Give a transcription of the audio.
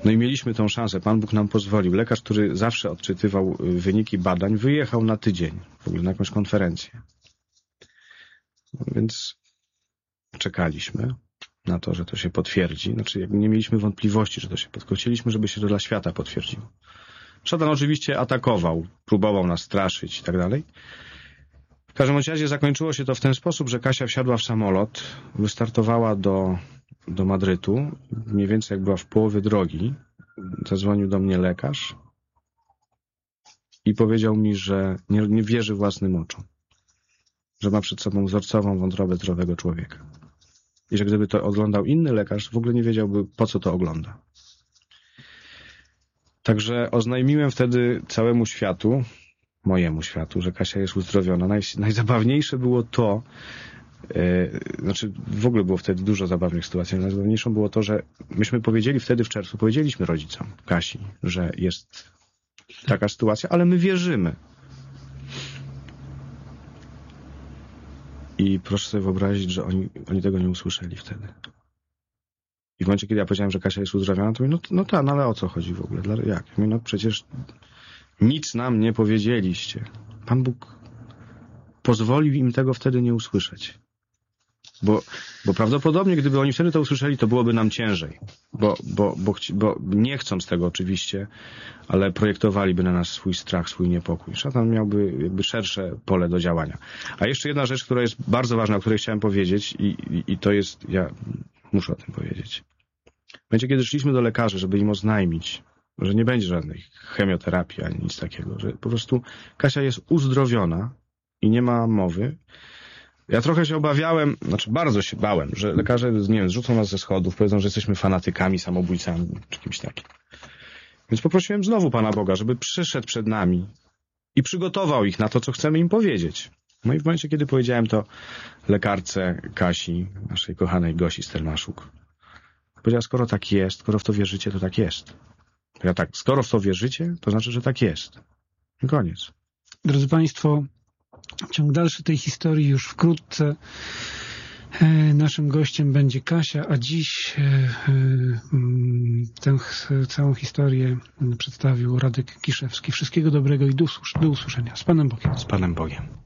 No i mieliśmy tą szansę. Pan Bóg nam pozwolił. Lekarz, który zawsze odczytywał wyniki badań, wyjechał na tydzień w ogóle na jakąś konferencję. No więc czekaliśmy na to, że to się potwierdzi. Znaczy, jakby nie mieliśmy wątpliwości, że to się potwierdzi. Chcieliśmy, żeby się to dla świata potwierdziło. Szatan oczywiście atakował, próbował nas straszyć i tak dalej. W każdym razie zakończyło się to w ten sposób, że Kasia wsiadła w samolot, wystartowała do Madrytu. Mniej więcej jak była w połowie drogi, zadzwonił do mnie lekarz i powiedział mi, że nie wierzy własnym oczom. Że ma przed sobą wzorcową wątrobę zdrowego człowieka. I że gdyby to oglądał inny lekarz, w ogóle nie wiedziałby, po co to ogląda. Także oznajmiłem wtedy całemu światu, mojemu światu, że Kasia jest uzdrowiona. Najzabawniejsze było to, znaczy w ogóle było wtedy dużo zabawnych sytuacji, najzabawniejszą było to, że myśmy powiedzieli wtedy w czerwcu, powiedzieliśmy rodzicom Kasi, że jest taka sytuacja, ale my wierzymy. I proszę sobie wyobrazić, że oni tego nie usłyszeli wtedy. I w momencie, kiedy ja powiedziałem, że Kasia jest uzdrowiona, to mówię, no ale o co chodzi w ogóle? Jak? Ja mówię, no przecież nic nam nie powiedzieliście. Pan Bóg pozwolił im tego wtedy nie usłyszeć. Bo prawdopodobnie, gdyby oni wtedy to usłyszeli, to byłoby nam ciężej. Bo nie chcąc tego oczywiście, ale projektowaliby na nas swój strach, swój niepokój. Szatan miałby jakby szersze pole do działania. A jeszcze jedna rzecz, która jest bardzo ważna, o której chciałem powiedzieć i to jest, ja muszę o tym powiedzieć. W momencie, kiedy szliśmy do lekarzy, żeby im oznajmić, że nie będzie żadnej chemioterapii ani nic takiego, że po prostu Kasia jest uzdrowiona i nie ma mowy. Ja trochę się obawiałem, znaczy bardzo się bałem, że lekarze, nie wiem, zrzucą nas ze schodów, powiedzą, że jesteśmy fanatykami, samobójcami, czy kimś takim. Więc poprosiłem znowu Pana Boga, żeby przyszedł przed nami i przygotował ich na to, co chcemy im powiedzieć. No i w momencie, kiedy powiedziałem to lekarce Kasi, naszej kochanej Gosi Stelmaszuk, powiedziała, skoro tak jest, skoro w to wierzycie, to tak jest. Ja tak, skoro w to wierzycie, to znaczy, że tak jest. I koniec. Drodzy Państwo, ciąg dalszy tej historii już wkrótce. Naszym gościem będzie Kasia, a dziś tę całą historię przedstawił Radek Kiszewski. Wszystkiego dobrego i do usłyszenia. Z Panem Bogiem. Z Panem Bogiem.